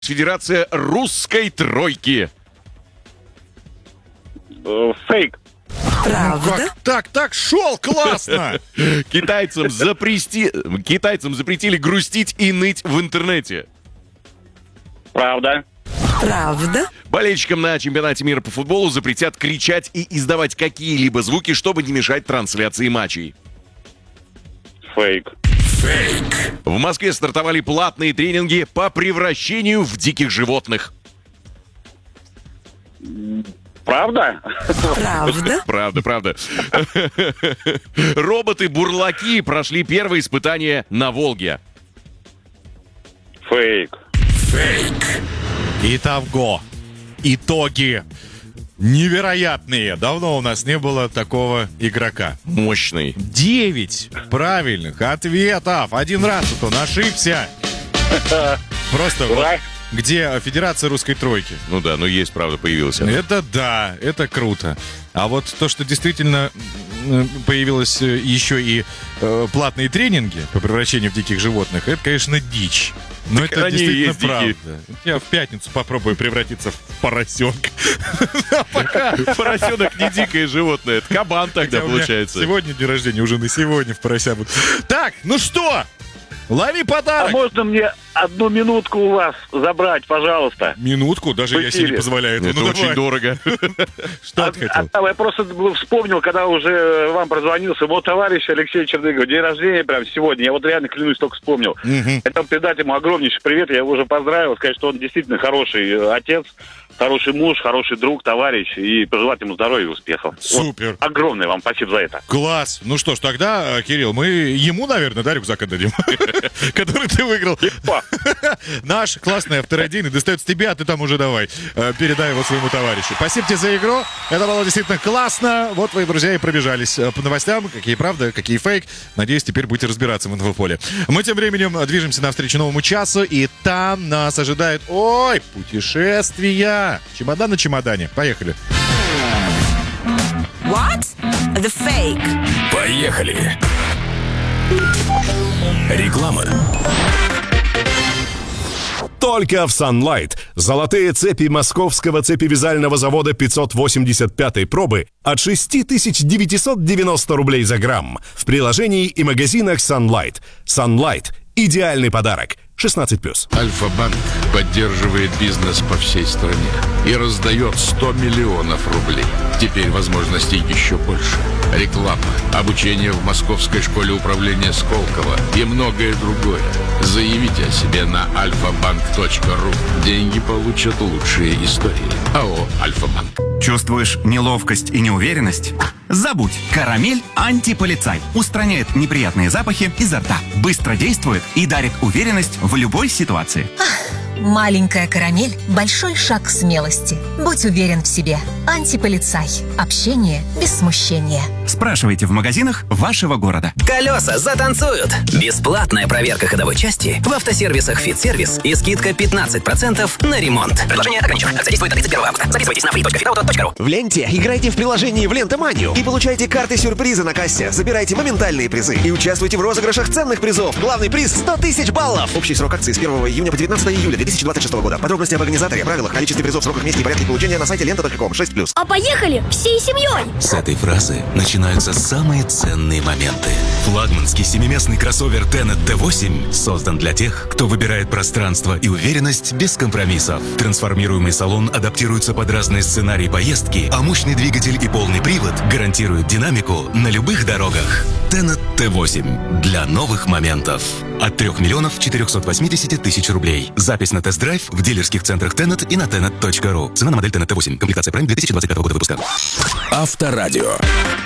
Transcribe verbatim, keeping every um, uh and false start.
Федерация русской тройки. Э, Фейк. Правда? Как так, так шел, классно! Китайцам, запрести... Китайцам запретили грустить и ныть в интернете. Правда. Правда? Болельщикам на чемпионате мира по футболу запретят кричать и издавать какие-либо звуки, чтобы не мешать трансляции матчей. Фейк. В Москве стартовали платные тренинги по превращению в диких животных. Правда? Правда? Правда, правда. Роботы-бурлаки прошли первое испытание на Волге. Фейк. Итого, итоги невероятные. Давно у нас не было такого игрока. Мощный. Девять правильных ответов. Один раз вот он ошибся. Просто вот, Ура. где Федерация русской тройки. Ну да, ну есть, правда, появился. Это да, это круто. А вот то, что действительно м, появилось э, еще и э, платные тренинги по превращению в диких животных, это, конечно, дичь. Но Так это они и действительно есть дикие. правда. Я в пятницу попробую превратиться в поросенка. Поросенок не дикое животное, это кабан тогда Хотя у меня получается. Сегодня день рождения, уже на сегодня в порося буду. Так, ну что? Лови А подарок! можно мне одну минутку у вас забрать, пожалуйста? Минутку, даже В я себе не эфире. позволяю. Это Ну, очень давай. дорого. Что А- ты хотел? а- я просто вспомнил, когда уже вам прозвонился, вот товарищ Алексей Черныгов, день рождения прям сегодня, я вот реально клянусь, только вспомнил. Мгм. Это передать ему огромнейший привет, я его уже поздравил, сказать, что он действительно хороший э, отец, хороший муж, хороший друг, товарищ, и пожелать ему здоровья и успехов. Супер. Вот, огромное вам спасибо за это. Класс. Ну что ж, тогда, э, Кирилл, мы ему, наверное, да, рюкзак отдадим, который ты выиграл. Легко. Наш классный авторадийный достается тебе, а ты там уже давай э, передай его своему товарищу. Спасибо тебе за игру. Это было действительно классно. Вот твои друзья и пробежались э, по новостям. Какие правда, какие фейк. Надеюсь, теперь будете разбираться в инфополе. Мы тем временем движемся навстречу новому часу, и там нас ожидает, ой, путешествия. Чемодан на чемодане. Поехали. What? The fake. Поехали! Реклама. Только в Sunlight золотые цепи московского цепевязального завода пятьсот восемьдесят пятой пробы от шесть тысяч девятьсот девяносто рублей за грамм в приложении и магазинах Sunlight. Sunlight – идеальный подарок. шестнадцать плюс. Альфа-банк поддерживает бизнес по всей стране и раздает сто миллионов рублей. Теперь возможностей еще больше. Реклама, обучение в Московской школе управления Сколково и многое другое. Заявите о себе на альфа-банк точка ру. Деньги получат лучшие истории. АО «Альфа-банк». Чувствуешь неловкость и неуверенность? Забудь. Карамель антиполицай. Устраняет неприятные запахи изо рта. Быстро действует и дарит уверенность в любой ситуации. Маленькая карамель – большой шаг к смелости. Будь уверен в себе. Антиполицай. Общение без смущения. Спрашивайте в магазинах вашего города. Колеса затанцуют. Бесплатная проверка ходовой части в автосервисах «Фитсервис» и скидка пятнадцать процентов на ремонт. Предложение ограничено. Акция действует до тридцать первого августа. Записывайтесь на фри точка фитауто точка ру. В ленте играйте в приложении в Лентоманию и получайте карты-сюрпризы на кассе. Забирайте моментальные призы и участвуйте в розыгрышах ценных призов. Главный приз – сто тысяч баллов. Общий срок акции с первого июня по девятнадцатого июля две тысячи двадцать шестого года. Подробности об организаторе, правилах, количестве призов, сроках, месте и порядке получения на сайте лента точка ком. шесть плюс. А поехали всей семьей! С этой фразы начинаются самые ценные моменты. Флагманский семиместный кроссовер Tenet тэ восемь создан для тех, кто выбирает пространство и уверенность без компромиссов. Трансформируемый салон адаптируется под разные сценарии поездки, а мощный двигатель и полный привод гарантируют динамику на любых дорогах. Tenet тэ восемь для новых моментов. От трех миллионов четырехсот восьмидесяти тысяч рублей. Запись на тест-драйв в дилерских центрах Tenet и на tenet точка ру. Цена на модель Tenet тэ восемь. Комплектация Prime две тысячи двадцать пятого года выпуска. Авторадио.